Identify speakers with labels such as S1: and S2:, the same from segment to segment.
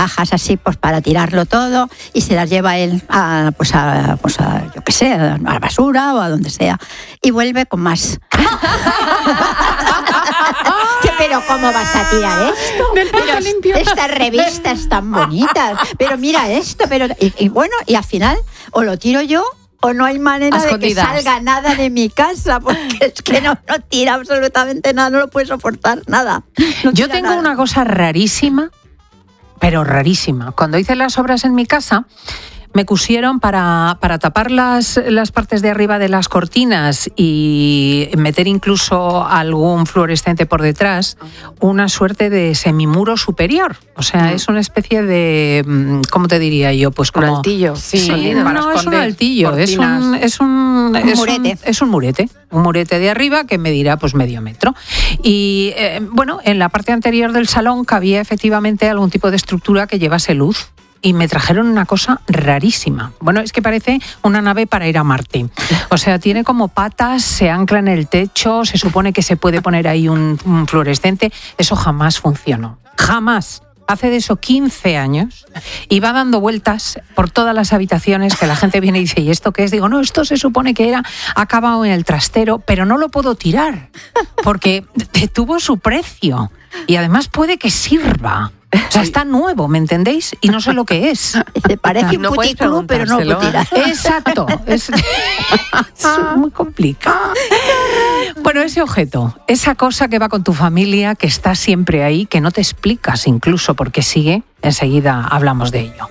S1: cajas así, pues para tirarlo todo, y se las lleva él a yo qué sé, a la basura o a donde sea, y vuelve con más. Pero ¿cómo vas a tirar esto? Pero estas revistas tan bonitas, pero mira esto, pero y bueno, y al final o lo tiro yo o no hay manera de que salga nada de mi casa, porque es que no tira absolutamente nada, no lo puede soportar nada.
S2: Yo tengo una cosa rarísima, pero rarísima. Cuando hice las obras en mi casa, me pusieron para tapar las partes de arriba de las cortinas y meter incluso algún fluorescente por detrás, una suerte de semimuro superior. O sea, es una especie de, ¿cómo te diría yo? Pues como
S3: un altillo.
S2: Sí, no es un altillo, es un murete. Es un murete de arriba que medirá pues medio metro. Y bueno, en la parte anterior del salón cabía efectivamente algún tipo de estructura que llevase luz. Y me trajeron una cosa rarísima. Bueno, es que parece una nave para ir a Marte. O sea, tiene como patas, se ancla en el techo, se supone que se puede poner ahí un fluorescente. Eso jamás funcionó. Jamás. Hace de eso 15 años y va dando vueltas por todas las habitaciones que la gente viene y dice, ¿y esto qué es? Digo, no, esto se supone que era acabado en el trastero, pero no lo puedo tirar porque tuvo su precio y además puede que sirva. O sea, está nuevo, ¿me entendéis? Y no sé lo que es.
S1: Se parece un puticlub, pero no lo puedo tirar.
S2: Exacto. Es muy complicado. Bueno, ese objeto, esa cosa que va con tu familia, que está siempre ahí, que no te explicas incluso por qué sigue, enseguida hablamos de ello.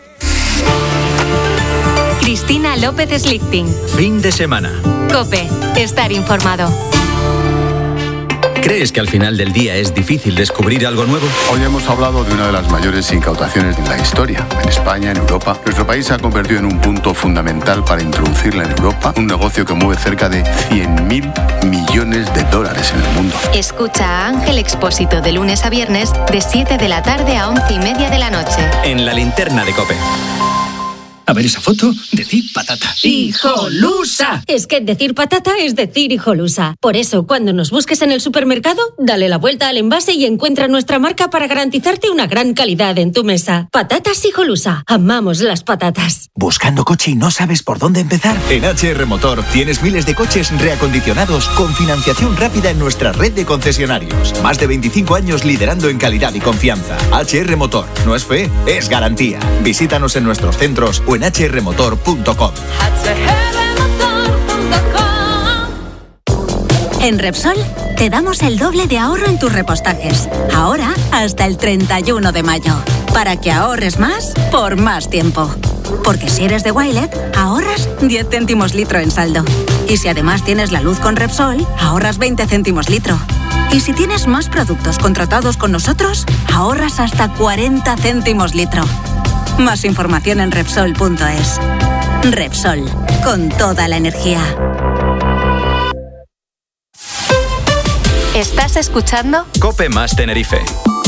S4: Cristina López Slichting.
S5: Fin de semana.
S4: COPE. Estar informado.
S5: ¿Crees que al final del día es difícil descubrir algo nuevo?
S6: Hoy hemos hablado de una de las mayores incautaciones de la historia. En España, en Europa, nuestro país se ha convertido en un punto fundamental para introducirla en Europa, un negocio que mueve cerca de 100.000 millones de dólares en el mundo.
S4: Escucha a Ángel Expósito de lunes a viernes de 7 de la tarde a 11:30 de la noche.
S5: En la linterna de COPE.
S7: A ver esa foto, decir patata. ¡Hijolusa!
S8: Es que decir patata es decir hijolusa. Por eso, cuando nos busques en el supermercado, dale la vuelta al envase y encuentra nuestra marca para garantizarte una gran calidad en tu mesa. Patatas Hijolusa. Amamos las patatas.
S9: ¿Buscando coche y no sabes por dónde empezar?
S10: En HR Motor tienes miles de coches reacondicionados con financiación rápida en nuestra red de concesionarios. Más de 25 años liderando en calidad y confianza. HR Motor. No es fe, es garantía. Visítanos en nuestros centros o en hrmotor.com.
S11: En Repsol te damos el doble de ahorro en tus repostajes. Ahora hasta el 31 de mayo. Para que ahorres más por más tiempo. Porque si eres de Wilet, ahorras 10 céntimos litro en saldo. Y si además tienes la luz con Repsol, ahorras 20 céntimos litro. Y si tienes más productos contratados con nosotros, ahorras hasta 40 céntimos litro. Más información en Repsol.es. Repsol, con toda la energía.
S4: ¿Estás escuchando?
S5: COPE más Tenerife.